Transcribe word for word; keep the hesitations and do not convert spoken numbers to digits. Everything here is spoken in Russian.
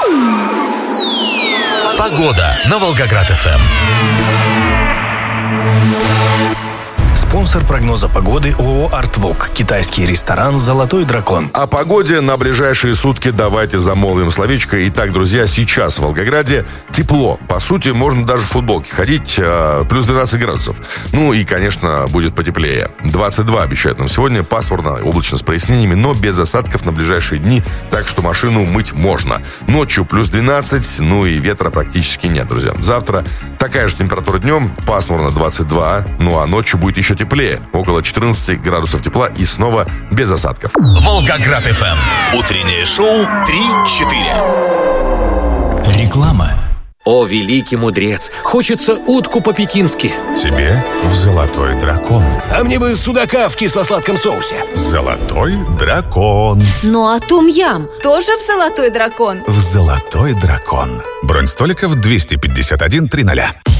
Погода на Волгоград-ФМ. Спонсор прогноза погоды ООО «Артвок». Китайский ресторан «Золотой дракон». О погоде на ближайшие сутки давайте замолвим словечко. Итак, друзья, сейчас в Волгограде тепло. По сути, можно даже в футболке ходить. Э, плюс двенадцать градусов. Ну и, конечно, будет потеплее. двадцать два обещают нам сегодня. Пасмурно, облачно с прояснениями, но без осадков на ближайшие дни. Так что машину мыть можно. Ночью плюс двенадцать, ну и ветра практически нет, друзья. Завтра такая же температура днем. Пасмурно двадцать два. Ну а ночью будет еще теплее. Около четырнадцати градусов тепла и снова без осадков. Волгоград-ФМ. Утреннее шоу три-четыре. Реклама. О, великий мудрец, хочется утку по-пекински. Тебе в «Золотой дракон». А мне бы судака в кисло-сладком соусе. «Золотой дракон». Ну а том-ям тоже в «Золотой дракон». В «Золотой дракон». Бронь столиков двести пятьдесят один триста.